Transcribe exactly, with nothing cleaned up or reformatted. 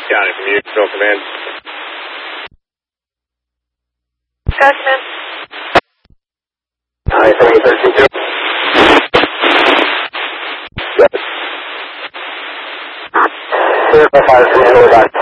Got it. Community Control Command. Command. nine three thirteen two. Clear for fire control.